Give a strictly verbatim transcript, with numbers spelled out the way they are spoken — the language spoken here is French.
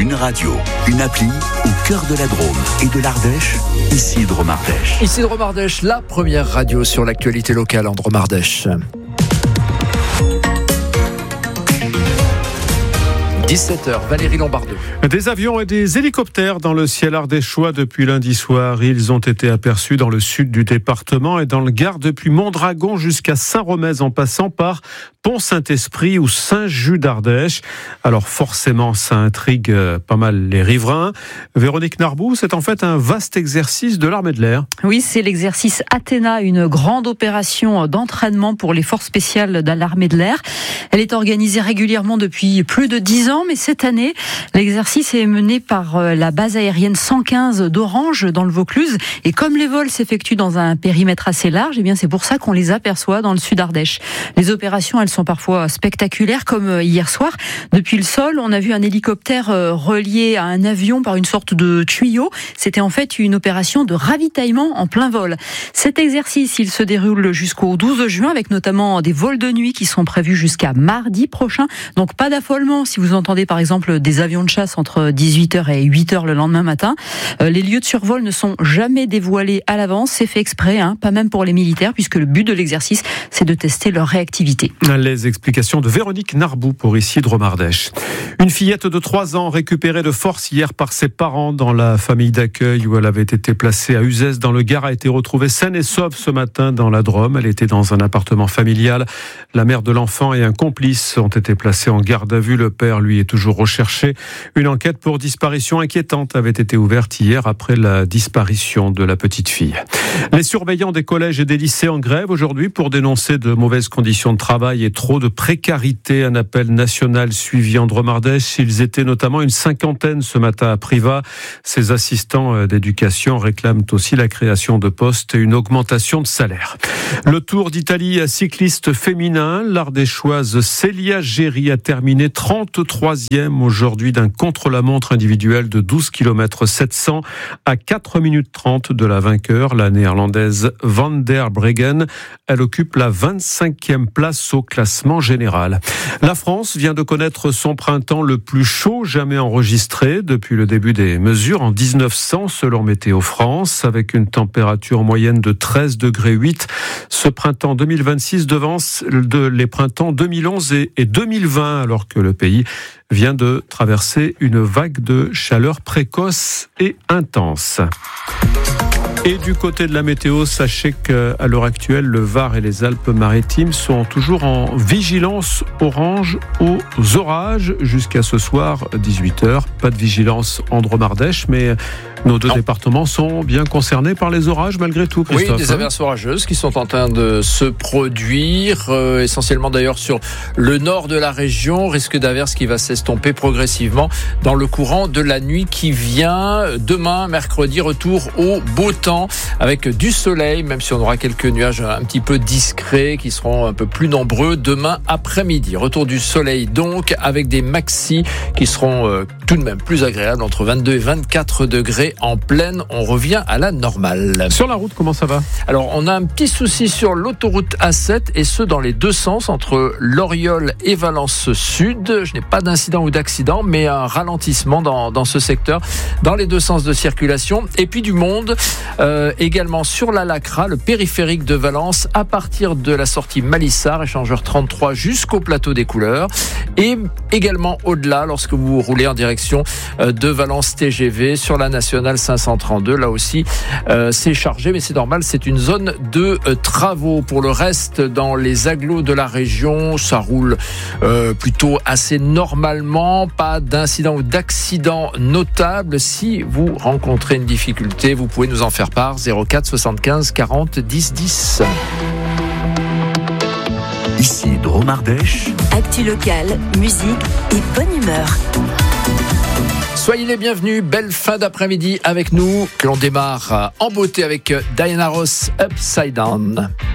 Une radio, une appli au cœur de la Drôme et de l'Ardèche, ici Drôme-Ardèche. Ici Drôme-Ardèche, la première radio sur l'actualité locale en Drôme-Ardèche. dix-sept heures, Valérie Lombardo. Des avions et des hélicoptères dans le ciel ardéchois depuis lundi soir. Ils ont été aperçus dans le sud du département et dans le Gard depuis Mondragon jusqu'à Saint-Romez en passant par Pont-Saint-Esprit ou Saint-Just d'Ardèche. Alors forcément, ça intrigue pas mal les riverains. Véronique Narbou, c'est en fait un vaste exercice de l'armée de l'air. Oui, c'est l'exercice Athéna, une grande opération d'entraînement pour les forces spéciales de l'armée de l'air. Elle est organisée régulièrement depuis plus de dix ans, mais cette année, l'exercice est mené par la base aérienne cent quinze d'Orange dans le Vaucluse. Et comme les vols s'effectuent dans un périmètre assez large, eh bien c'est pour ça qu'on les aperçoit dans le sud Ardèche. Les opérations, elles sont parfois spectaculaires, comme hier soir. Depuis le sol, on a vu un hélicoptère relié à un avion par une sorte de tuyau. C'était en fait une opération de ravitaillement en plein vol. Cet exercice, il se déroule jusqu'au douze juin, avec notamment des vols de nuit qui sont prévus jusqu'à mardi prochain. Donc pas d'affolement si vous entendez par exemple des avions de chasse entre dix-huit heures et huit heures le lendemain matin. Les lieux de survol ne sont jamais dévoilés à l'avance. C'est fait exprès, hein, pas même pour les militaires, puisque le but de l'exercice, c'est de tester leur réactivité. Les explications de Véronique Narbou pour ici Drôme-Ardèche. Une fillette de trois ans récupérée de force hier par ses parents dans la famille d'accueil où elle avait été placée à Uzès dans le Gard a été retrouvée saine et sauve ce matin dans la Drôme. Elle était dans un appartement familial. La mère de l'enfant et un complice ont été placés en garde à vue. Le père, lui, est toujours recherché. Une enquête pour disparition inquiétante avait été ouverte hier après la disparition de la petite fille. Les surveillants des collèges et des lycées en grève aujourd'hui pour dénoncer de mauvaises conditions de travail et trop de précarité. Un appel national suivi en Drôme-Ardèche. Ils étaient notamment une cinquantaine ce matin à Privas. Ces assistants d'éducation réclament aussi la création de postes et une augmentation de salaire. Le Tour d'Italie cycliste féminin, l'Ardéchoise Célia Géry a terminé trente-troisième aujourd'hui d'un contre-la-montre individuel de douze kilomètres sept cents à quatre minutes trente de la vainqueur, la néerlandaise Van der Breggen. Elle occupe la vingt-cinquième place au classement général. La France vient de connaître son printemps le plus chaud jamais enregistré depuis le début des mesures en dix-neuf cents selon Météo France, avec une température moyenne de treize degrés huit. Ce printemps deux mille vingt-six devance de les printemps deux mille onze et deux mille vingt, alors que le pays vient de traverser une vague de chaleur précoce et intense. Et du côté de la météo, sachez qu'à l'heure actuelle, le Var et les Alpes-Maritimes sont toujours en vigilance orange aux orages jusqu'à ce soir, dix-huit heures. Pas de vigilance en Drôme-Ardèche, mais nos deux non. départements sont bien concernés par les orages malgré tout, Christophe. Oui, des averses orageuses qui sont en train de se produire, euh, essentiellement d'ailleurs sur le nord de la région. Risque d'averses qui va s'estomper progressivement dans le courant de la nuit qui vient. Demain, mercredi, retour au beau temps avec du soleil, même si on aura quelques nuages un petit peu discrets qui seront un peu plus nombreux demain après-midi. Retour du soleil donc avec des maxis qui seront euh, tout de même plus agréables, entre vingt-deux et vingt-quatre degrés en pleine. On revient à la normale. Sur la route, comment ça va ? Alors, on a un petit souci sur l'autoroute A sept et ce dans les deux sens, entre Loriol et Valence Sud. Je n'ai pas d'incident ou d'accident, mais un ralentissement dans, dans ce secteur, dans les deux sens de circulation. Et puis du monde, euh, également sur la Lacra, le périphérique de Valence, à partir de la sortie Malissard, échangeur trente-trois, jusqu'au plateau des Couleurs. Et également au-delà, lorsque vous roulez en direction de Valence T G V sur la nationale cinq cent trente-deux. Là aussi, euh, c'est chargé, mais c'est normal, c'est une zone de euh, travaux. Pour le reste, dans les agglos de la région, ça roule euh, plutôt assez normalement. Pas d'incident ou d'accident notable. Si vous rencontrez une difficulté, vous pouvez nous en faire part. zéro quatre soixante-quinze quarante dix dix. Ici Drôme-Ardèche. Actu locale, musique et bonne humeur. Soyez les bienvenus, belle fin d'après-midi avec nous, que l'on démarre en beauté avec Diana Ross, Upside Down.